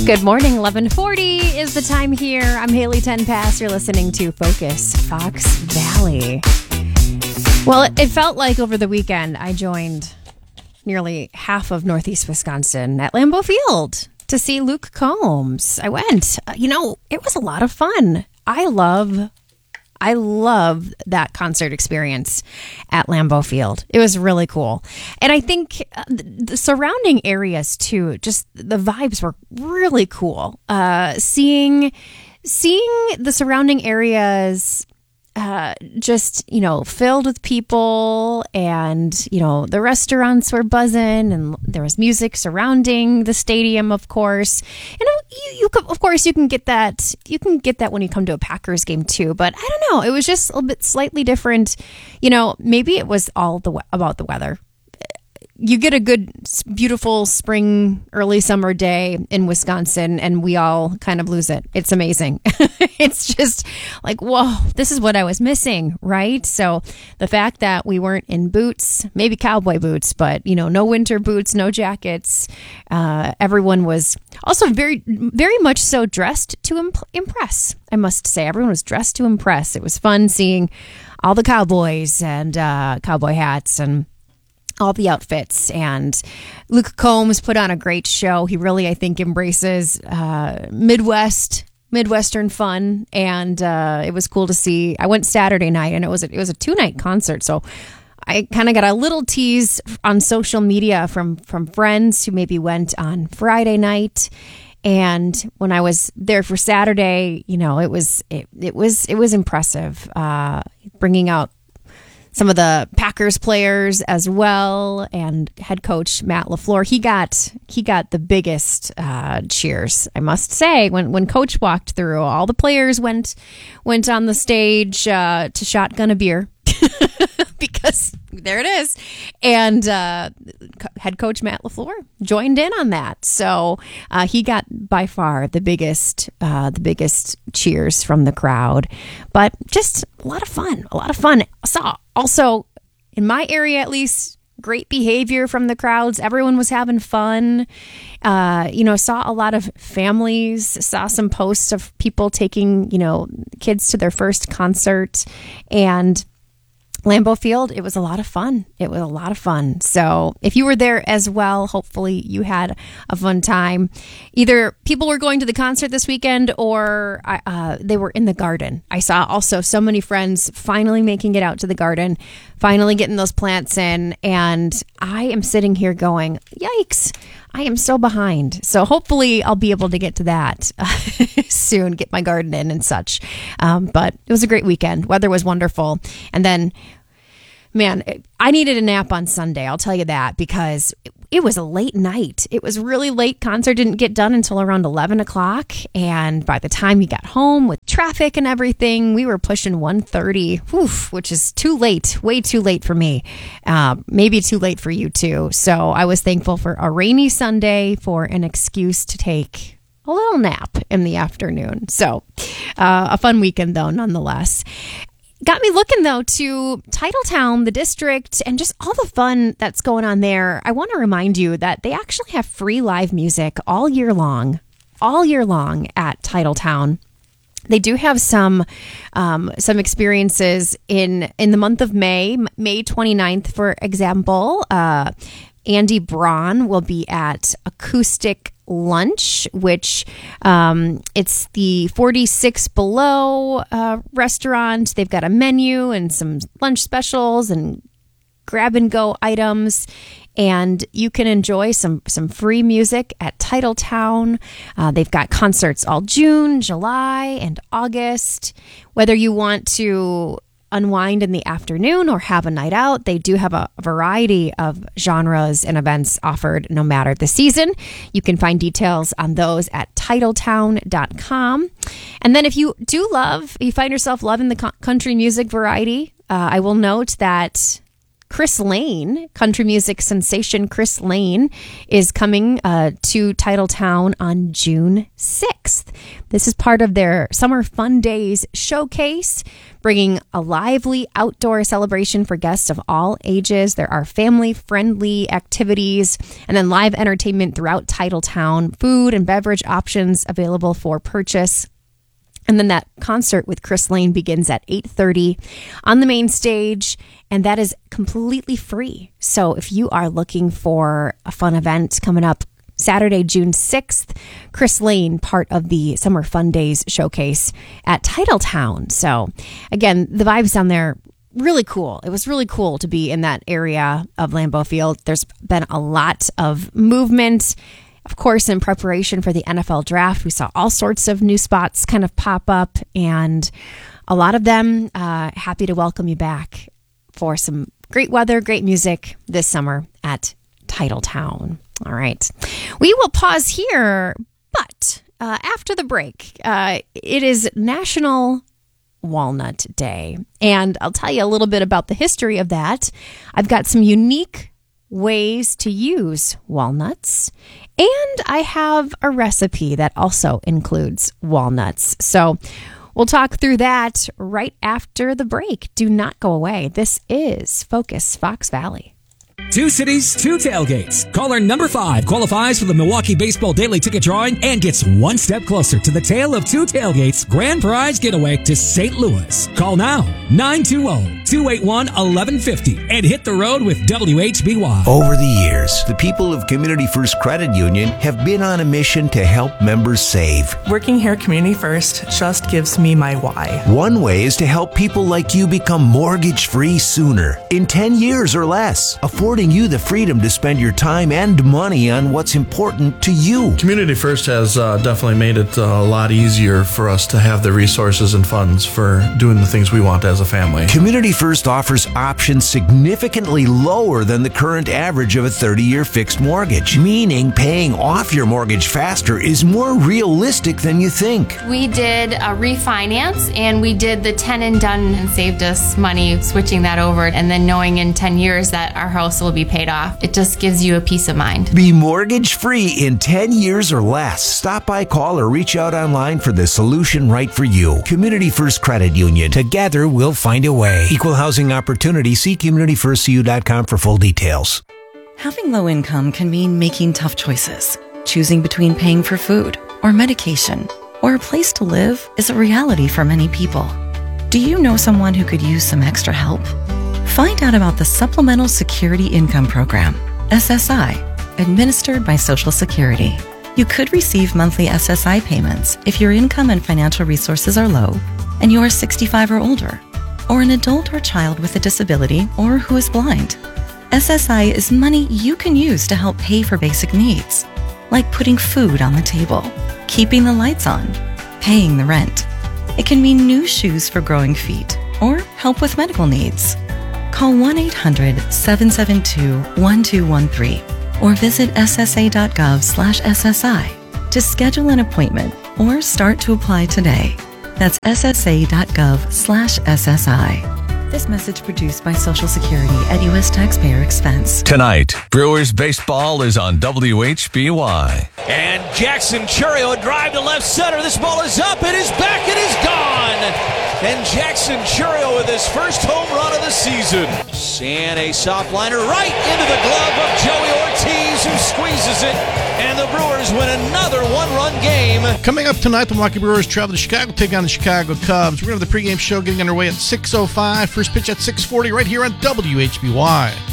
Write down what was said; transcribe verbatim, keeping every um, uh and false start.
Good morning, eleven forty is the time here. I'm Haley Tenpass. You're listening to Focus Fox Valley. Well, it, it felt like over the weekend I joined nearly half of Northeast Wisconsin at Lambeau Field to see Luke Combs. I went. Uh, you know, it was a lot of fun. I love I love that concert experience at Lambeau Field. It was really cool. And I think the surrounding areas too, just the vibes were really cool. Uh, seeing, seeing the surrounding areas uh, just, you know, filled with people, and, you know, the restaurants were buzzing, and there was music surrounding the stadium, of course. You know, you, you could, of course, you can get that, you can get that when you come to a Packers game too, but I don't know, it was just a little bit slightly different. You know, maybe it was all the about the weather. You get a good, beautiful spring, early summer day in Wisconsin, and we all kind of lose it. It's amazing. It's just like, whoa, this is what I was missing, right? So the fact that we weren't in boots, maybe cowboy boots, but, you know, no winter boots, no jackets. Uh, everyone was also very, very much so dressed to imp- impress, I must say. Everyone was dressed to impress. It was fun seeing all the cowboys and uh, cowboy hats and all the outfits. And Luke Combs put on a great show. He really, I think, embraces uh, Midwest, Midwestern fun. And uh, it was cool to see. I went Saturday night, and it was a, it was a two night concert. So I kind of got a little tease on social media from from friends who maybe went on Friday night. And when I was there for Saturday, you know, it was it, it was it was impressive, uh, bringing out some of the Packers players as well, and head coach Matt LaFleur. He got he got the biggest uh, cheers, I must say, when when Coach walked through. All the players went went on the stage uh, to shotgun a beer because there it is, and uh, head coach Matt LaFleur joined in on that. So uh, he got by far the biggest uh, the biggest cheers from the crowd. But just a lot of fun, a lot of fun. Saw also in my area, at least, great behavior from the crowds. Everyone was having fun. Uh, you know, saw a lot of families, saw some posts of people taking, you know, kids to their first concert. And Lambeau Field, it was a lot of fun. It was a lot of fun. So if you were there as well, hopefully you had a fun time. Either people were going to the concert this weekend, or uh, they were in the garden. I saw also so many friends finally making it out to the garden, finally getting those plants in. And I am sitting here going, yikes, I am so behind. So hopefully I'll be able to get to that soon, get my garden in and such. Um, but it was a great weekend. Weather was wonderful. And then, man, I needed a nap on Sunday. I'll tell you that, because it was a late night. It was really late. Concert didn't get done until around eleven o'clock. And by the time we got home with traffic and everything, we were pushing one thirty, whew, which is too late, way too late for me. Uh, maybe too late for you too. So I was thankful for a rainy Sunday for an excuse to take a little nap in the afternoon. So uh, a fun weekend though, nonetheless. Got me looking, though, to Titletown, the district, and just all the fun that's going on there. I want to remind you that they actually have free live music all year long, all year long at Titletown. They do have some um, some experiences in, in the month of May, May twenty-ninth, for example. Uh, Andy Braun will be at Acoustic Lunch, which um, it's the forty-six Below uh, restaurant. They've got a menu and some lunch specials and grab and go items, and you can enjoy some some free music at Titletown. Uh, they've got concerts all June, July, and August. Whether you want to unwind in the afternoon or have a night out, they do have a variety of genres and events offered no matter the season. You can find details on those at titletown dot com. And then if you do love, you find yourself loving the country music variety, uh, I will note that Chris Lane, country music sensation Chris Lane, is coming uh, to Titletown on June sixth. This is part of their Summer Fun Days showcase, bringing a lively outdoor celebration for guests of all ages. There are family-friendly activities and then live entertainment throughout Titletown, food and beverage options available for purchase. And then that concert with Chris Lane begins at eight thirty on the main stage, and that is completely free. So if you are looking for a fun event coming up Saturday, June sixth, Chris Lane, part of the Summer Fun Days showcase at Titletown. So again, the vibes down there, really cool. It was really cool to be in that area of Lambeau Field. There's been a lot of movement. Of course, in preparation for the N F L draft, we saw all sorts of new spots kind of pop up, and a lot of them uh, happy to welcome you back for some great weather, great music this summer at Titletown. All right. We will pause here, but uh, after the break, uh, it is National Walnut Day, and I'll tell you a little bit about the history of that. I've got some unique ways to use walnuts, and I have a recipe that also includes walnuts. So we'll talk through that right after the break. Do not go away. This is Focus Fox Valley. Two cities, two tailgates. Caller number five qualifies for the Milwaukee Baseball Daily Ticket Drawing and gets one step closer to the tale of two tailgates grand prize getaway to Saint Louis. Call now, nine two zero, two eight one, one one five zero and hit the road with W H B Y. Over the years, the people of Community First Credit Union have been on a mission to help members save. Working here at Community First just gives me my why. One way is to help people like you become mortgage-free sooner, in ten years or less, affording you the freedom to spend your time and money on what's important to you. Community First has uh, definitely made it uh, a lot easier for us to have the resources and funds for doing the things we want as a family. Community First offers options significantly lower than the current average of a thirty-year fixed mortgage, meaning paying off your mortgage faster is more realistic than you think. We did a refinance, and we did the ten and done, and saved us money switching that over, and then knowing in ten years that our house will be paid off. It just gives you a peace of mind. Be mortgage-free in ten years or less. Stop by, call, or reach out online for the solution right for you. Community First Credit Union. Together, we'll find a way. Equal housing opportunity. See community first c u dot com for full details. Having low income can mean making tough choices. Choosing between paying for food or medication or a place to live is a reality for many people. Do you know someone who could use some extra help? Find out about the Supplemental Security Income Program, S S I, administered by Social Security. You could receive monthly S S I payments if your income and financial resources are low and you are sixty-five or older, or an adult or child with a disability or who is blind. S S I is money you can use to help pay for basic needs, like putting food on the table, keeping the lights on, paying the rent. It can mean new shoes for growing feet or help with medical needs. Call one eight hundred, seven seven two, one two one three or visit s s a dot gov slash s s i to schedule an appointment or start to apply today. That's s s a dot gov slash s s i. This message produced by Social Security at U S taxpayer expense. Tonight, Brewers baseball is on W H B Y. And Jackson Chourio, a drive to left center. This ball is up, it is back, it is gone. And Jackson Chourio with his first home run of the season. And a soft liner right into the glove of Joey Ortiz, who squeezes it. And the Brewers win another one-run game. Coming up tonight, the Milwaukee Brewers travel to Chicago, take on the Chicago Cubs. We're going to have the pregame show getting underway at six oh five. First pitch at six forty right here on W H B Y.